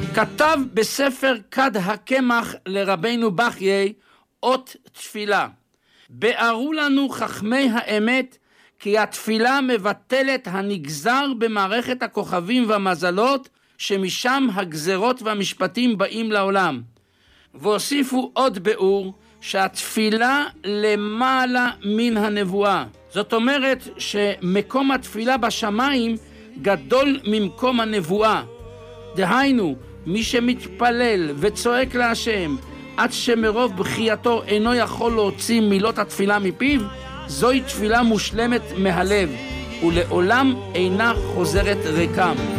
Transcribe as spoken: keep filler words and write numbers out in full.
כתב בספר כד הקמח לרבנו בחיי אות תפילה. בארו לנו חכמי האמת כי התפילה מבטלת הנגזר במערכת הכוכבים והמזלות, שמשם הגזרות והמשפטים באים לעולם. והוסיפו עוד באור שהתפילה למעלה מן הנבואה. זאת אומרת שמקום התפילה בשמיים גדול ממקום הנבואה. דהיינו, מי שמתפלל וצועק להשם עד שמרוב בחייתו אינו יכול להוציא מילות התפילה מפיו, זוהי תפילה מושלמת מהלב ולעולם אינה חוזרת ריקם.